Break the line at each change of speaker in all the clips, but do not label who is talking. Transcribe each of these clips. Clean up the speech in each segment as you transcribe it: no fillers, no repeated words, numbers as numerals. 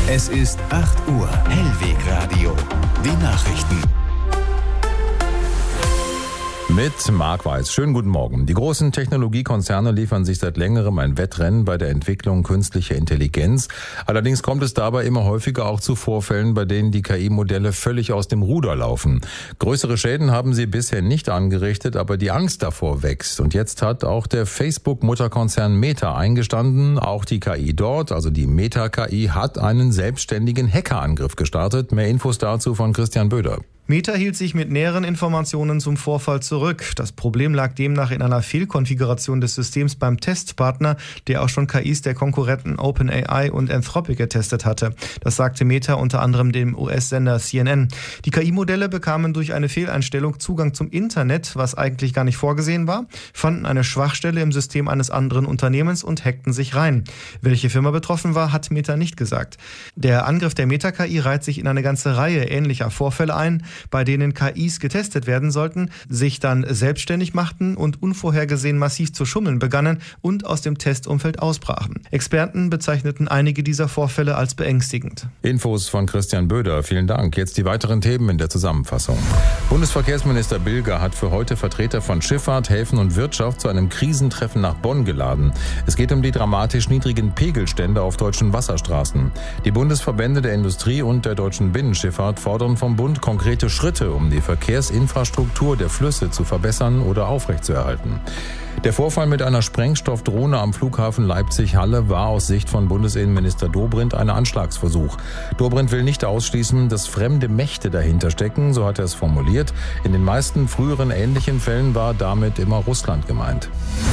Es ist 8 Uhr. Hellwegradio. Die Nachrichten.
Mit Marc Weiß. Schönen guten Morgen. Die großen Technologiekonzerne liefern sich seit längerem ein Wettrennen bei der Entwicklung künstlicher Intelligenz. Allerdings kommt es dabei immer häufiger auch zu Vorfällen, bei denen die KI-Modelle völlig aus dem Ruder laufen. Größere Schäden haben sie bisher nicht angerichtet, aber die Angst davor wächst. Und jetzt hat auch der Facebook-Mutterkonzern Meta eingestanden. Auch die KI dort, also die Meta-KI, hat einen selbstständigen Hackerangriff gestartet. Mehr Infos dazu von Christian Böder.
Meta hielt sich mit näheren Informationen zum Vorfall zurück. Das Problem lag demnach in einer Fehlkonfiguration des Systems beim Testpartner, der auch schon KIs der Konkurrenten OpenAI und Anthropic getestet hatte. Das sagte Meta unter anderem dem US-Sender CNN. Die KI-Modelle bekamen durch eine Fehleinstellung Zugang zum Internet, was eigentlich gar nicht vorgesehen war, fanden eine Schwachstelle im System eines anderen Unternehmens und hackten sich rein. Welche Firma betroffen war, hat Meta nicht gesagt. Der Angriff der Meta-KI reiht sich in eine ganze Reihe ähnlicher Vorfälle ein, bei denen KIs getestet werden sollten, sich dann selbstständig machten und unvorhergesehen massiv zu schummeln begannen und aus dem Testumfeld ausbrachen. Experten bezeichneten einige dieser Vorfälle als beängstigend.
Infos von Christian Böder. Vielen Dank. Jetzt die weiteren Themen in der Zusammenfassung. Bundesverkehrsminister Bilger hat für heute Vertreter von Schifffahrt, Häfen und Wirtschaft zu einem Krisentreffen nach Bonn geladen. Es geht um die dramatisch niedrigen Pegelstände auf deutschen Wasserstraßen. Die Bundesverbände der Industrie und der deutschen Binnenschifffahrt fordern vom Bund konkrete Schritte, um die Verkehrsinfrastruktur der Flüsse zu verbessern oder aufrechtzuerhalten. Der Vorfall mit einer Sprengstoffdrohne am Flughafen Leipzig-Halle war aus Sicht von Bundesinnenminister Dobrindt ein Anschlagsversuch. Dobrindt will nicht ausschließen, dass fremde Mächte dahinter stecken, so hat er es formuliert. In den meisten früheren ähnlichen Fällen war damit immer Russland gemeint.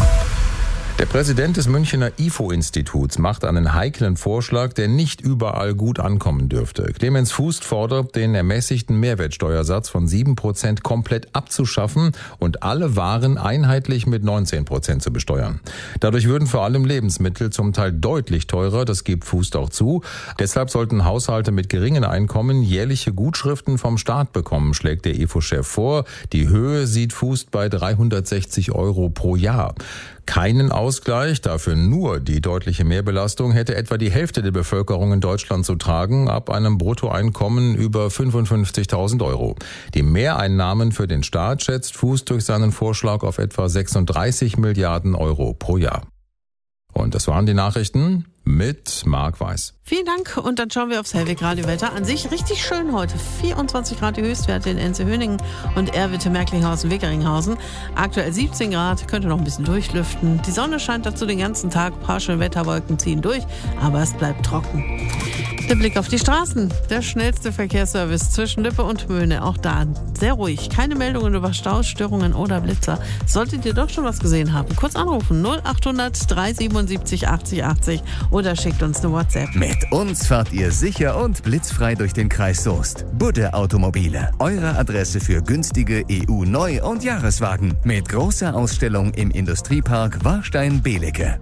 Der Präsident des Münchener IFO-Instituts macht einen heiklen Vorschlag, der nicht überall gut ankommen dürfte. Clemens Fußt fordert, den ermäßigten Mehrwertsteuersatz von 7% komplett abzuschaffen und alle Waren einheitlich mit 19% zu besteuern. Dadurch würden vor allem Lebensmittel zum Teil deutlich teurer, das gibt Fußt auch zu. Deshalb sollten Haushalte mit geringen Einkommen jährliche Gutschriften vom Staat bekommen, schlägt der IFO-Chef vor. Die Höhe sieht Fußt bei 360 € pro Jahr. Keinen Ausgleich, dafür nur die deutliche Mehrbelastung, hätte etwa die Hälfte der Bevölkerung in Deutschland zu tragen, ab einem Bruttoeinkommen über 55.000 €. Die Mehreinnahmen für den Staat schätzt Fußt durch seinen Vorschlag auf etwa 36 Milliarden € pro Jahr. Und das waren die Nachrichten mit Marc Weiß.
Vielen Dank und dann schauen wir aufs Hellwegradio-Wetter. An sich richtig schön heute. 24 Grad die Höchstwerte in Enze-Höningen und Erwitte, Merklinghausen, Wickeringhausen. Aktuell 17 Grad, könnte noch ein bisschen durchlüften. Die Sonne scheint dazu den ganzen Tag, ein paar schöne Wetterwolken ziehen durch, aber es bleibt trocken. Der Blick auf die Straßen. Der schnellste Verkehrsservice zwischen Lippe und Möhne. Auch da sehr ruhig. Keine Meldungen über Staus, Störungen oder Blitzer. Solltet ihr doch schon was gesehen haben, kurz anrufen. 0800 377 80 80 oder schickt uns eine WhatsApp.
Mit uns fahrt ihr sicher und blitzfrei durch den Kreis Soest. Budde Automobile. Eure Adresse für günstige EU-Neu- und Jahreswagen. Mit großer Ausstellung im Industriepark Warstein-Belecke.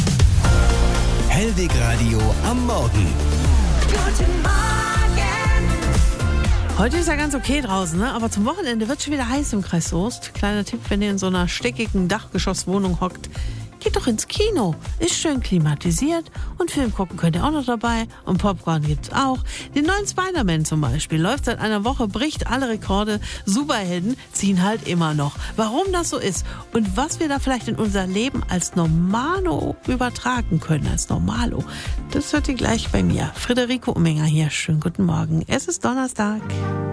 Hellwegradio am Morgen.
Guten Morgen.
Heute ist ja ganz okay draußen, ne? Aber zum Wochenende wird schon wieder heiß im Kreis Soest. Kleiner Tipp, wenn ihr in so einer stickigen Dachgeschosswohnung hockt, geht doch ins Kino. Ist schön klimatisiert und Film gucken könnt ihr auch noch dabei. Und Popcorn gibt's auch. Den neuen Spider-Man zum Beispiel läuft seit einer Woche, bricht alle Rekorde. Superhelden ziehen halt immer noch. Warum das so ist und was wir da vielleicht in unser Leben als Normalo übertragen können, als Normalo, das hört ihr gleich bei mir. Friederike Umminger hier. Schönen guten Morgen. Es ist Donnerstag.